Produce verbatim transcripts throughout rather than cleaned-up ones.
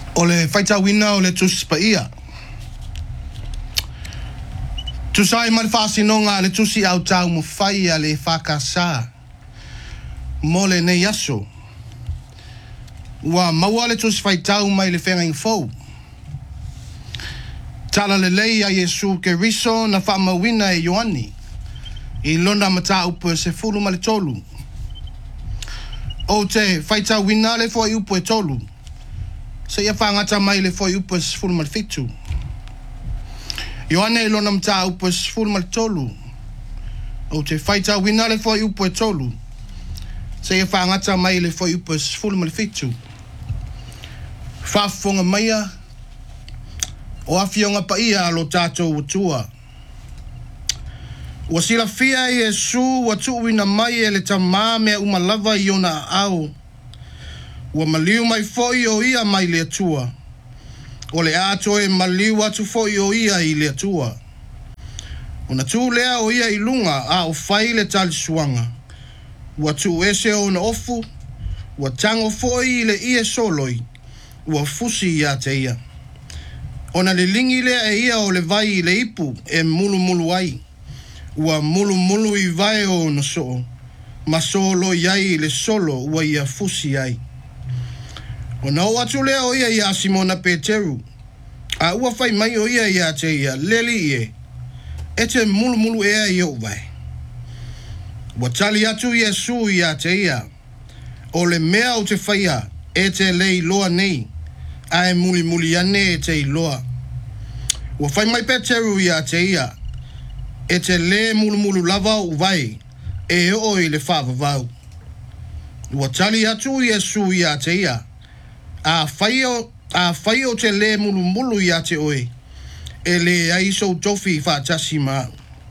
o le faitauina o le tusi paia. Tusai ma le whaasinonga le tusi au tau mo whai a le whakasā. Mo le nei aso. Wa maua le tusi faitau mai le whengang fau. Tala le lei a Yesu ke riso na whaamawina e Ioani. I lona mata upu e se fulu ma le tolu. O te faitauina le fo upu e tolu. Se ia whangata mai le fo upu e se fulu ma le fitu. Ioane lona mta upo e sifuru mal tolu. O te whaita wina le fwoi upo e tolu. Se ia whaangata mai le fwoi upo e sifuru mal fitu. Whafonga maia. O awhionga pa ia alo tātou utua. Wa sila fia i Yesu wa tuuina mai e le tamā mea umalava i ona au. Wa maliu mai fwoi o ia mai le atua. O le ato e maliu atu foi o ia i le atua. O na tū lea o ia i lunga a o whai le tali suanga. Ua tū ese o na ofu, ua tango foi i le ia soloi, ua fusi ia te ia. O na le lingi lea e ia o le vai i le ipu e mulu mulu ai. Ua mulu mulu i vai o na soo, ma solo iai i le solo ua ia fusi ai. O na o atu lea o ia ia Simona Peteru. A ua fai mai o ia ia te ia leli ie. E te mulu mulu ea i o vai. Ua tali atu Yesu ia te ia. O le mea o te whaia e te lei loa nei. A e muli muli ane e te iloa. Ua fai mai Peteru ia te ia. E te le mulu mulu lava o vai. E o i le whaavavau. Ua tali atu Yesu ia te ia. A whaio, a whaio te le mulu mulu ia te oe. E le aiso tofi whaatasi maa.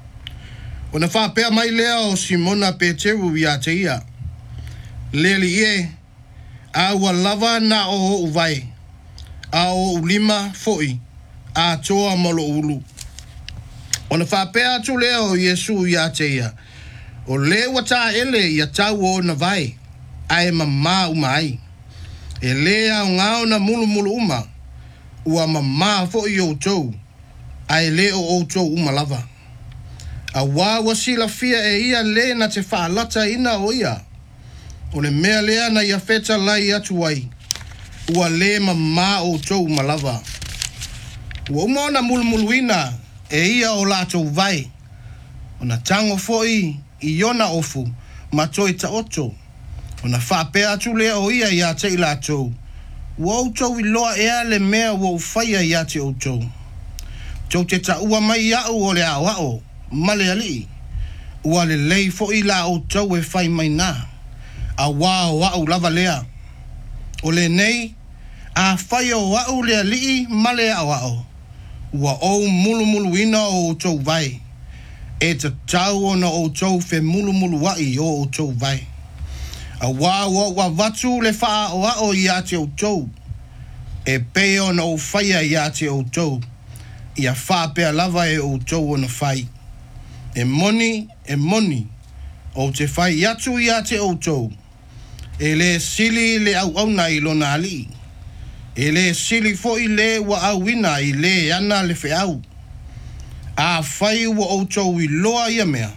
O na whapea mai lea o Simona Peteru ia te ia. Leli e, a ua lava na o o vai. A o ulima foi, a toa molo ulu. O na whapea atu lea o Yesu ia te ia. O le wata ele ia tau o na vai. A e mamā umai. E lea o ngao na mulu mulu uma. Ua mamā fo i o tau. A e le o o tau uma lava. A wā wasila fia e ia le na te whaalata ina o ia. O le mea lea na ia feta lai atu ai. Ua le mamā o tau uma lava. Ua uma na mulu mulu ina. E ia o lātou vai. O na tango fo i i ona ofu. Matoi ta oto. O na whapea atu lea o ia ia te ilatou. Ua outou i loa ea le mea ua ufaya ia te outou. Tau te ta ua mai au o le au ao. Male ali. Ua le lei fo i la outou e whai mai nā. A wā o au lava lea. O le nei. A whai o au lea li male au ao. Ua ou mulu mulu ina o outou vai. E ta tau o na outou fe mulu mulu wai o outou vai. A wā wa wa watu le wha o a o ia te o tau. E peo na o whaia ia te o tau. Ia wha pea lava e o tau o na whai. E moni, e moni. O te whai atu ia te o tau. E le sili le au au na i lona ali. E le sili fo i le wa au ina i le ana le fe au. A whai wa o tau i loa ia mea.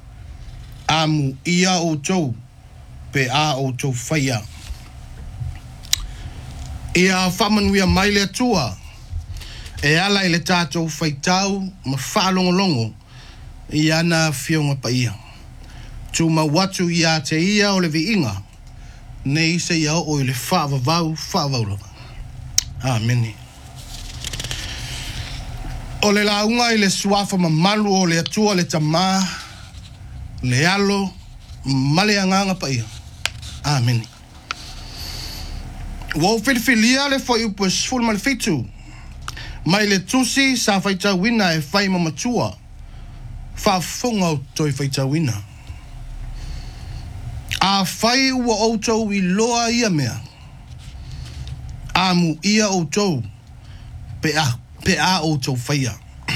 A mu ia o tau. Pe a o tau whaia. Ia whamanuia mai le atua. E ala i le tātou whaitau ma whaalongolongo i ana whionga pa ia. Tu ma watu ia te ia o le vi inga. Nei se ia o i le whaavavau whaavaulava. Ameni. O le launga i le suafa ma malu o le atua le tamā. Le alo male anganga pa ia. Amen. Wau whiliwhilia le whai upo e sifuru ma le fitu. Mai le tusi sa whaita wina e whai mamatua. Whaafunga o toi whaita wina. A whai ua outou i loa ia mea. A mu ia outou. Pe a, pe a outou whaia.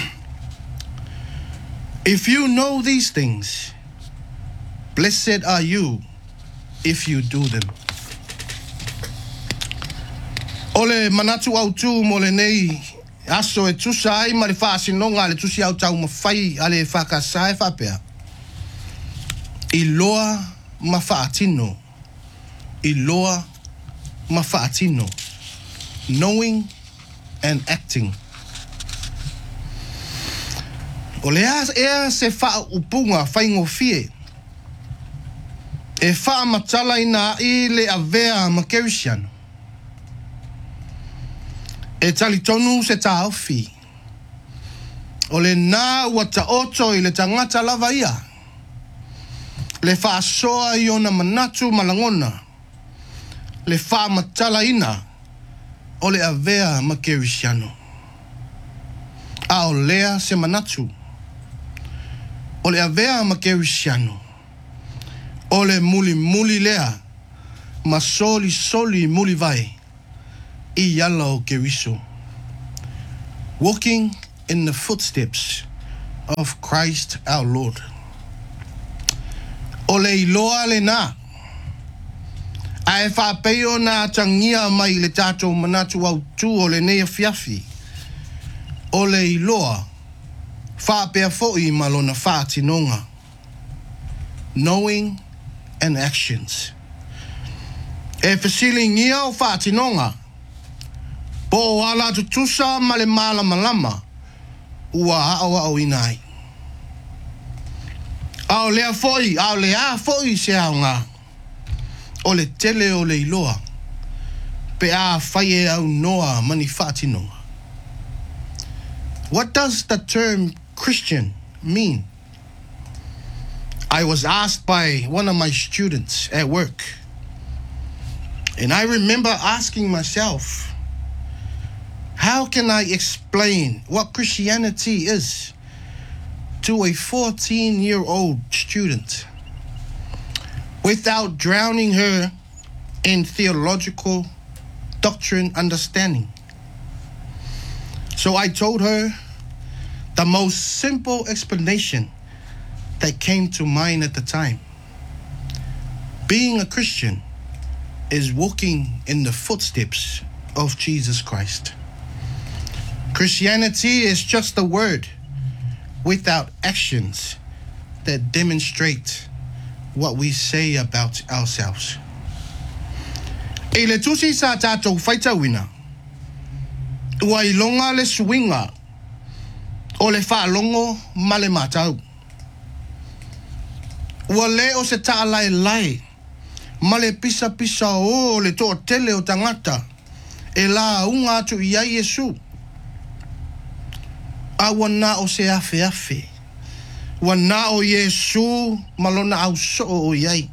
If you know these things, blessed are you if you do them. Ole manatu au tu mo le nei aso e tusa ai ma le whaasinonga le tusi au tau mawhai ale e whakasai whapea. I loa ma whaatino. I loa ma whaatino. Knowing and acting. O le ea se wha upunga whaingo fie. E wha matala ina i le avea ma kerisiano. E tali tonu se ta aufi. O le nā ua ta oto i le tangata lava ia. Le wha soa i ona manatu malangona. Le wha matala ina o le avea ma kerisiano. A o lea se manatu. O le avea ma kerisiano. O le muli muli lea. Ma soli soli muli vai. I yala o keriso. Walking in the footsteps of Christ our Lord. O le iloa le nā. A e whapeo nā tangia mai le tātou manatu au tū o le nea fiafi. O le iloa. Whapea fo'i malona whātinonga. Knowing and actions. E fasili ngia o whātinonga. Po ala tu tusa male mala malama. Ua awa o inai. Ao lea fo'i, ao lea fo'i se au ngā. O le tele o le iloa. Pe a whaie au noa mani whātinonga. What does the term Christian mean? I was asked by one of my students at work. And I remember asking myself, how can I explain what Christianity is to a fourteen-year-old student without drowning her in theological doctrine understanding? So I told her the most simple explanation that came to mind at the time. Being a Christian is walking in the footsteps of Jesus Christ. Christianity is just a word without actions that demonstrate what we say about ourselves. E le tusi sa tātou whaitawina, ua i longa le suinga o le whaalongo ma le mātau. Ua le o se taa lai lai, ma le pisa pisa o le toa tele o tangata, e la unga atu i ai Yesu. A wana o se afe afe, wana o Yesu malona au so o iai.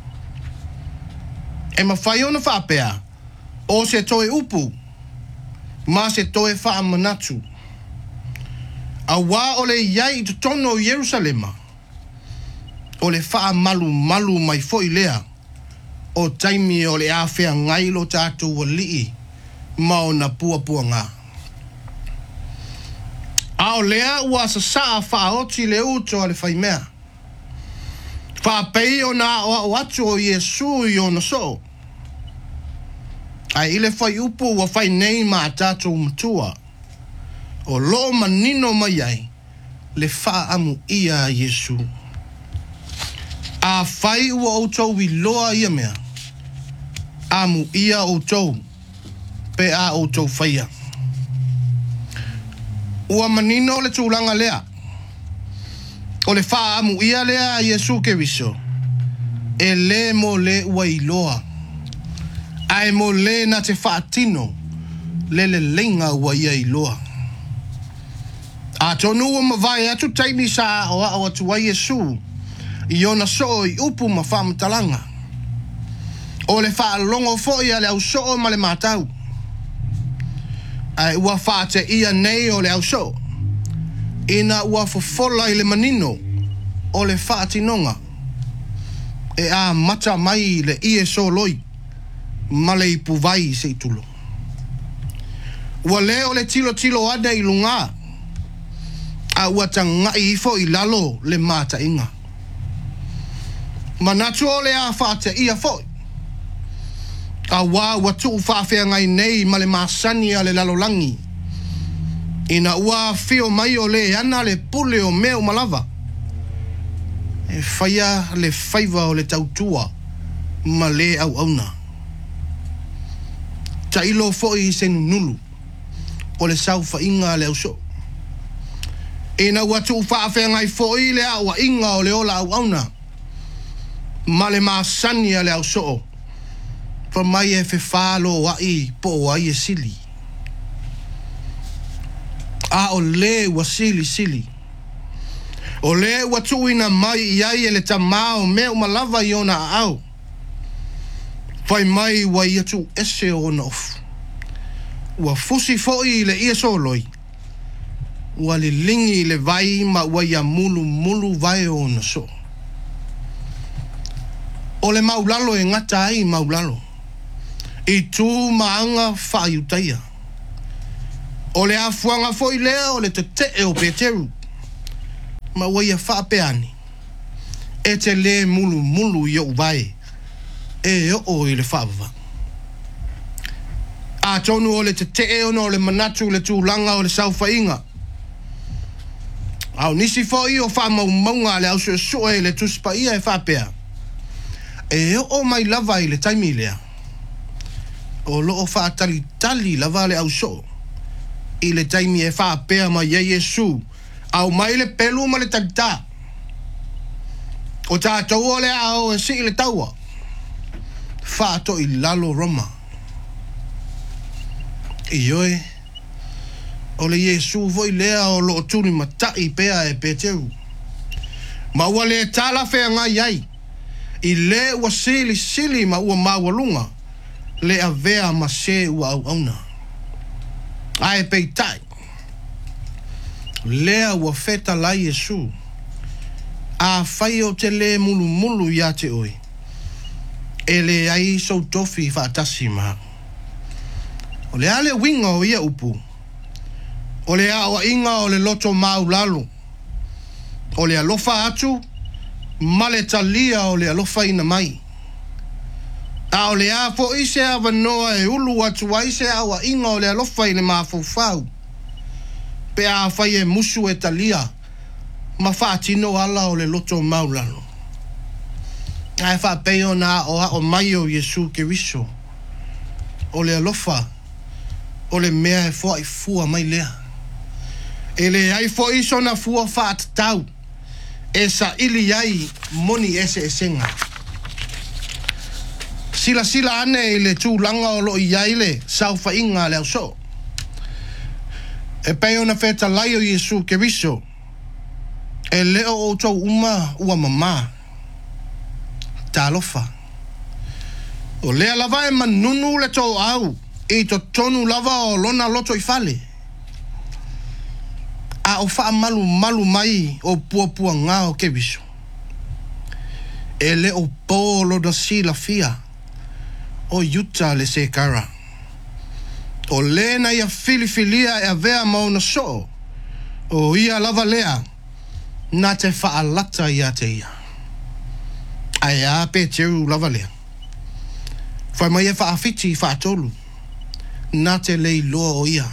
E mawhai ona whapea, o se toe upu, ma se toe wha manatu. A wā o le iai i tutono o Yerusalema, o le wha malu malu mai foi lea, o taimi o le awhea ngailo tātou wa lii, ma o na pua pua ngā. A o lea ua sa saa wha oti le uto a le whaimea. Wha pei o na o o atu o Yesu i o na so. Ai ile whai upu wa whai nei ma tātou matua. O lo manino mai ai, le wha amu ia Yesu. A whai ua o tau i loa ia mea. Amu ia o tau, pe a o tau whaia. Ua manino le tūlanga lea. O le wha amu ia lea Yesu ke viso. E le mo le ua i loa. Ai mo le na te whaatino, le le lenga ua ia i loa. A tonu ua mawai atu taimi sa o a o atu wa Yesu, i ona so i upu ma whamatalanga. O le wha longo fo ia le au so ma le mātau. Ai ua wha te ia nei o le au so. Ina ua fofola i le manino o le wha tinonga. E a mata mai le ie so loi. Ma le ipu vai se itulo. Ua le o le tilo tilo ade i lunga. A ua tanga i ifo i lalo le mata inga. Manatu o le a wha te ia foi. a wā ua tuu whaafea ngai nei ma le masani a le lalolangi. Ina ua fio mai o le ana le pule o mea malava. E whaia le whaiva o le tautua ma le au auna. Ta ilo foi se nulu o le sau whainga le au so. Ina ua tuu whaafea ngai foi le au inga o le ola au auna. Ma le masani a le au so. Pa mai e fe whalo wai po ai e sili. A o le ua sili sili. O le ua tuina mai iai e le tamao me o malava i ona au. Fai mai wa ia tu ese o nof. Ua fusi foi le ia soloi. Ua le lingi le vai ma ua ia mulu mulu vai o na so. O le maulalo e ngata ai maulalo. I tu maanga whaiutaia. O le afuanga foi leo o le te te e o Peteru. Ma ua ia whaapeani. E te le mulu mulu i o vai. E o i le whaava. A tonu o le te te e ono o le manatu le tūlanga o le sauwhainga. Au nisi foi o wha mau maunga le au sua sua e le tuspa ia e whaapea. E o mai lava i le taimi lea. O loo wha tali tali lava le au so. I le taimi e whaapea ma ia Yesu. Au mai le pelu ma le tagta. O tātou o le au e si le taua. Whaato i lalo Roma. I oe. O le Yesu voi lea o loo tuni matai pea e Peteru. Ma ua le tala whea ngai ai. I le ua sili sili ma ua mawalunga. Le a vea ma se ua au auna. Ai peitai. Lea ua feta la Yesu. A fai o te le mulu mulu ia te oi. E le ai so tofi whaatasi ma. O le ale winga o ia upu. O le awa inga o le loto mau lalo. O le alofa atu. Ma le talia o le alofa ina mai. A o le a fo ise a vanoa e ulu atu a ise awa inga o le alofa ina maa fau. Pe a fai e musu e talia. Ma whaatino ala o le loto mau lalo. Ai wha peo na o o mai o Yesu ke riso. O le alofa. O le mea e fua i fua mai lea. E le ai fo iso na fua whaat tau. E sa ili ai moni ese e senga. Sila sila ane i le tūlanga o lo i aile sau whainga le au so. E peo na feta lai o Yesu ke riso. E leo o tau uma ua mama. Ta alofa. O lea lava e manunu le tau au. I to tonu lava o lona loto i fale. A o wha malu malu mai o pua pua ngā o ke riso. E le o polo da si la fia. O yuta le se kara. O le na ia filifilia e a vea mauna so. O ia lava lea. Na te wha alata ia te ia. Ai a Peteru lava lea. Whai mai e wha awhiti wha atolu. Na te lei loa o ia.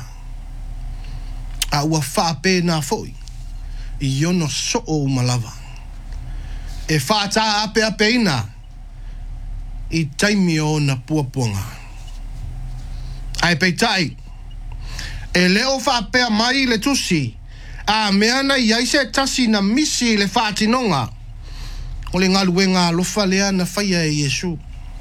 A ua wha pe na foi. I ono so o malava. E wha ta ape ape ina. I taimi o na puapuanga. Ai peitai. E leo wha pea mai le tusi. A meana i aise tasi na misi le wha atinonga. O le ngalue ngā lofa lea na whaia e Yesu.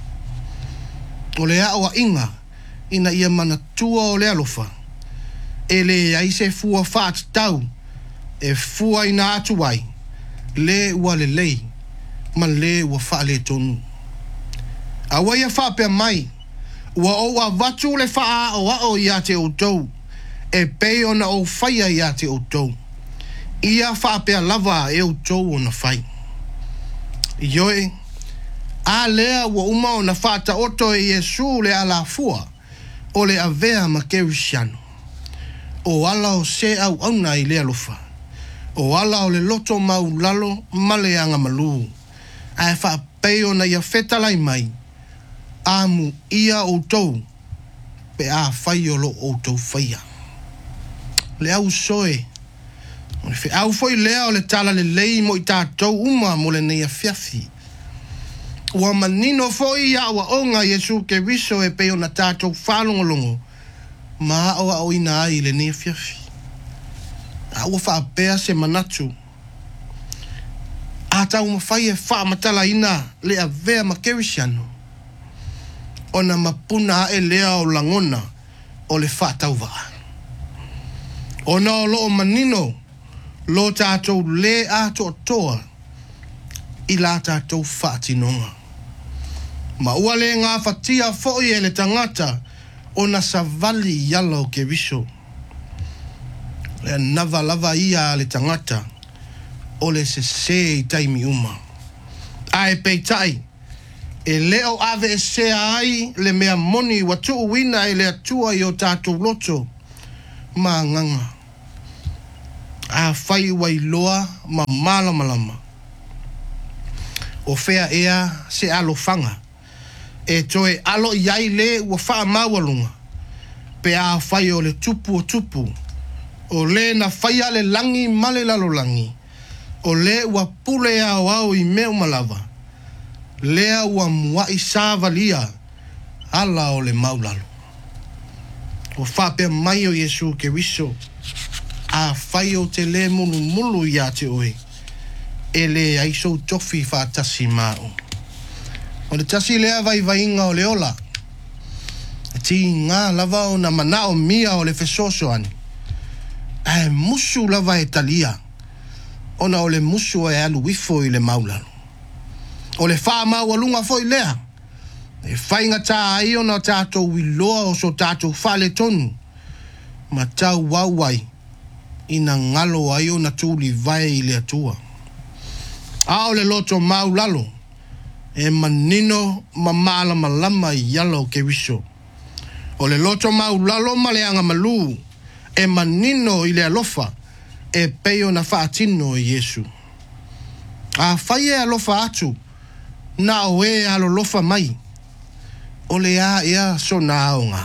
O le awa inga. Ina ia mana tua o le alofa. E le aise fua wha tau. E fua ina atu ai. Le ua le lei. Ma le ua wha le tonu. A waia wha pea mai. Ua o a vatu le wha o a o ia te o tau. E pei ona o whaia ia te o tau. Ia wha pea lava e o tau o na whai. Ioe. A lea ua uma o na whata oto e Yesu le ala fua. O le avea ma kerisiano. O ala o se au auna i le alofa. O ala o le loto mau lalo ma le anga malu. Ai wha pei ona ia feta lai mai. amu ia o tou pe a fai o lo o tou faia. Le au soe, o le fe au foi lea o le tala le lei mo i tātou uma mo le nei a fiafi. Ua manino foi ia ua onga Yesu ke viso e peo na tātou whalongolongo, ma o a oina ai le nei a fiafi. A ua whaapea se manatu, a tau mawhai e wha matala ina le a vea ma kerisiano, o na mapuna e lea o langona o le wha tau waa. O na o loo manino, lo tātou le a to toa, i la tātou wha tinonga. Ma ua le ngā whatia foi e le tangata, o na savali yala o ke viso. Le nava lava ia le tangata, o le se se i taimi uma. A e peitai, e leo ave e se ai le mea moni watu uwina e le atua i o tātou loto, ma nganga. A fai wai loa ma malama lama. O fea ea se alo fanga. E toe alo iai le ua faa mawalunga. Pe a fai o le tupu o tupu. O le na fai ale langi male lalo langi. O le ua pule a wau i meu malava. Lea ua mua i sāvalia. Ala o le maulalo. O faa pe mai o Yesu ke wiso. A fai o te le mulu mulu ia te oe. E le aiso tofi fa tasi mao. O le tasi lea vai vai inga o le ola. Ti ngā lava o na manao mia o le fesoso ani. E musu lava e talia. O na o le musu e alu wifo i le maulalo. O le wha mau alunga fo i lea. E whainga tā ai o na tātou wiloa o so tātou whale tonu. Ma tau wauai. Ina ngalo ai o na tūli vai i le atua. A o le loto mau lalo, e manino ma mala malama i yalo ke wiso. O le loto mau lalo ma le anga malu, e manino i le alofa, e peo na whaatino i Yesu. A whai e alofa atu, na o e alo lofa mai, o le a ea so na aonga.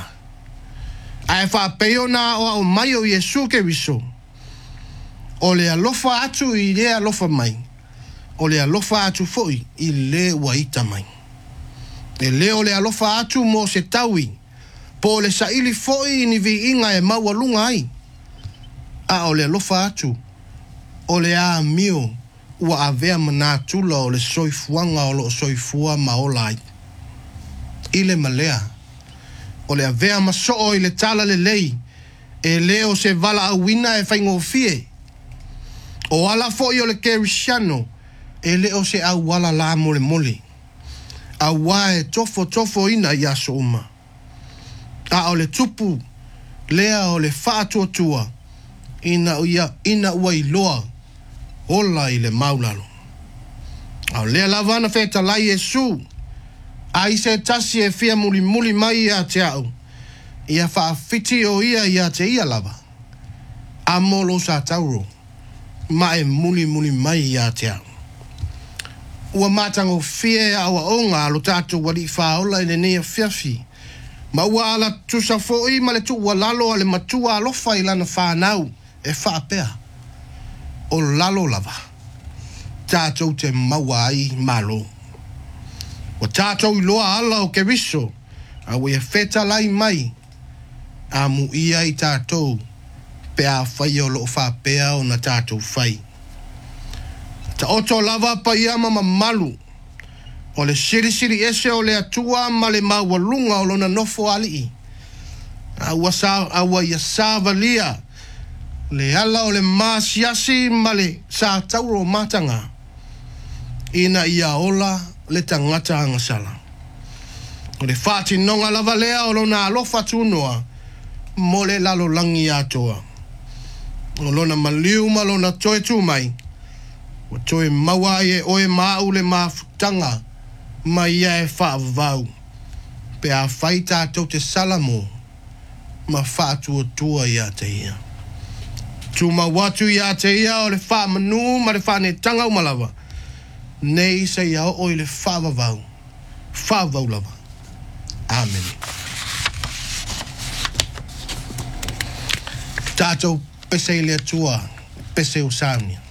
A e wha peo na o mai o Yesu ke wiso. O le alofa atu i le alofa mai. O le alofa atu foi i le waita mai. E le o le alofa atu mo se taui. Po le saili foi ni vi inga e mawalunga ai. A o le alofa atu. O le a mio ua avea mana tula o le soifuanga o lo soifua maola ai. I le malea. O le avea masoo i le tala le lei. E leo se vala awina e whaingo fie. O ala foi o le kerisiano, e leo se au wala la mole mole. A wae tofo tofo ina i aso uma. A o le tupu, lea o le whaatua tua, ina uia, ina ua i loa, ola i le maulalo. A o lea lavana feta lai Yesu, a i se tasi e fia muli muli mai a te au, ia whaafiti o ia ia te ia lava. A molo sa tauro. Ma e muli muli mai ia te au. Ua matango fie awa onga alo tātou wali whaola i le nea fiafi. Ma ua ala tusa foi ma le tu ua lalo ale matua alofa i lana whanau e whaapea. O lalo lava. Tātou te maua ai malo. O tātou i loa ala o ke viso. A ua e feta lai mai. A mu ia i tātou. Pe a whai o loo whapea o na tātou whai. Ta oto lava pa ia mama malu. O le siri siri ese o le atua ma le mawalunga o lona nofo alii. Awa sa awa ia savalia. Le ala o le masiasi ma le sa tauro matanga. Ina ia ola le tangata angasala. O le whati nonga lava lea o lona alofa tunoa. Mo le lalo langi atoa. O lona maliu ma lona toe tu mai. O toe maua e oe mau le mafutanga. Ma ia e whaavau. Pe a whaita tau te salamo. Ma whaatua tua ia te ia. Tu ma watu ia te ia o le wha manu ma le wha ne tanga umalawa. Nei se ia o i le whaavavau. Whaavau lava. Amen. Tātou pese i le atua, pese o sauni.